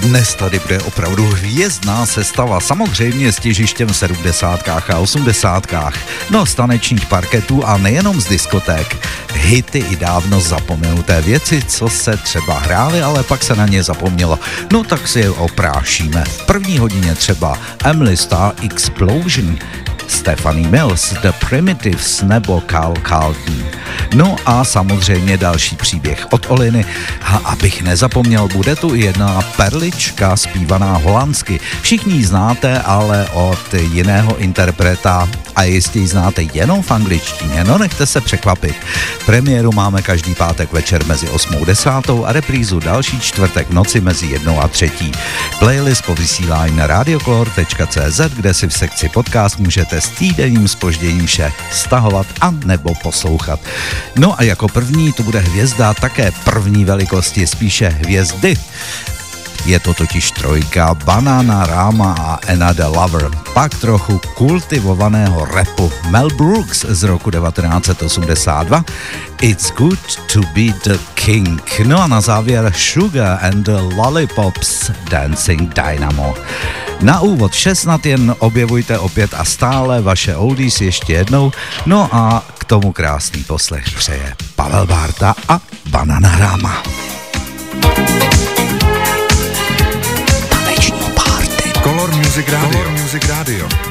Dnes tady bude opravdu hvězdná sestava, samozřejmě s těžištěm v 70. a 80. No, z tanečních parketů a nejenom z diskoték. Hity i dávno zapomenuté věci, co se třeba hrály, ale pak se na ně zapomnělo. No tak si je oprášíme. V první hodině třeba Emily Starr Explosion, Stephanie Mills, The Primitives nebo Carl Carlton. No a samozřejmě další příběh od Oliny. A abych nezapomněl, bude tu i jedna perlička zpívaná holandsky. Všichni ji znáte, ale od jiného interpreta a jistě ji znáte jenom v angličtině. No, nechte se překvapit. Premiéru máme každý pátek večer mezi 8 a 10 a reprízu další čtvrtek v noci mezi 1 a 3. Playlist po vysílání na radiocolor.cz, kde si v sekci podcast můžete s týdenním zpožděním vše stahovat a nebo poslouchat. No a jako první tu bude hvězda také první velikosti, spíše hvězdy. Je to totiž trojka Bananarama a Another Lover. Pak trochu kultivovaného rapu Mel Brooks z roku 1982. It's Good to be the King. No a na závěr Sugar and the Lollipops Dancing Dynamo. Na úvod vše, snad jen objevujte opět a stále vaše oldies ještě jednou. No a k tomu krásný poslech přeje Pavel Bárta a Bananarama. Color Music Radio.